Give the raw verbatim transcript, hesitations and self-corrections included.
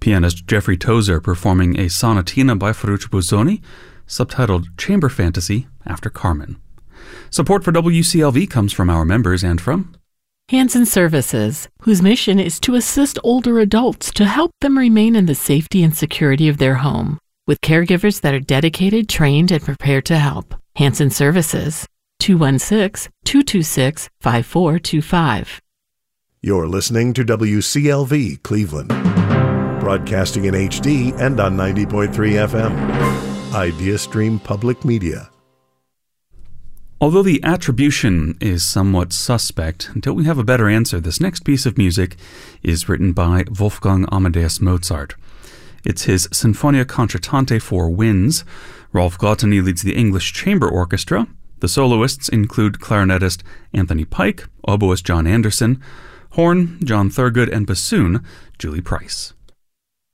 Pianist Jeffrey Tozer performing a sonatina by Ferruccio Busoni, subtitled Chamber Fantasy after Carmen. Support for W C L V comes from our members and from Hanson Services, whose mission is to assist older adults to help them remain in the safety and security of their home, with caregivers that are dedicated, trained, and prepared to help. Hanson Services, two one six, two two six, five four two five. You're listening to W C L V Cleveland, broadcasting in H D and on ninety point three F M. IdeaStream Public Media. Although the attribution is somewhat suspect, until we have a better answer, this next piece of music is written by Wolfgang Amadeus Mozart. It's his Sinfonia Concertante for winds. Rolf Glauteny leads the English Chamber Orchestra. The soloists include clarinetist Anthony Pike, oboist John Anderson, horn John Thurgood, and bassoon Julie Price.